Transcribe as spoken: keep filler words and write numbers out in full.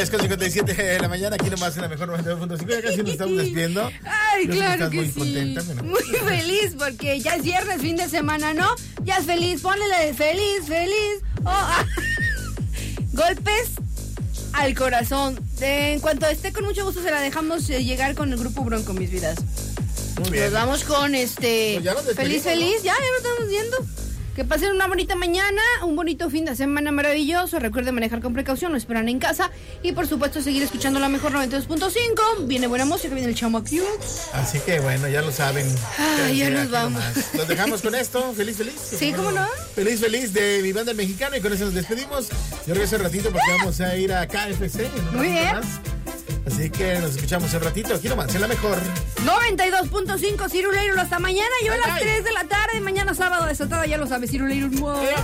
Es con cincuenta y siete de la mañana, aquí nomás en la mejor noventa y dos punto cinco. Ya casi nos estamos despidiendo. Ay, Creo claro que, estás que muy sí. contenta, pero... Muy feliz porque ya es viernes, fin de semana, ¿no? Ya es feliz, ponle la de feliz, feliz. Oh, ah. Golpes al corazón. De, en cuanto esté con mucho gusto se la dejamos eh, llegar con el grupo Bronco, mis vidas. Muy bien. Nos vamos con este... Pues ya nos feliz, despedimos, feliz, ¿no? ya, ya nos estamos viendo. Que pasen una bonita mañana, un bonito fin de semana maravilloso. Recuerden manejar con precaución, no esperan en casa. Y por supuesto seguir escuchando la mejor noventa y dos punto cinco. Viene buena música, viene el Chama Cute. Así que bueno, ya lo saben. Ay, ya nos aquí vamos. nomás. Nos dejamos con esto. Feliz, feliz. Sí, ¿cómo no? Feliz, feliz de mi banda el mexicano. Y con eso nos despedimos. Yo regreso un ratito porque vamos a ir a K F C. en un Muy ratito bien. más. Así que nos escuchamos un ratito. Aquí nomás, en la mejor. noventa y dos punto cinco, Ciruleiro, hasta mañana. Yo a Bye, las bye. tres de la tarde. Mañana sábado desatada, ya lo sabes, Ciruleiro.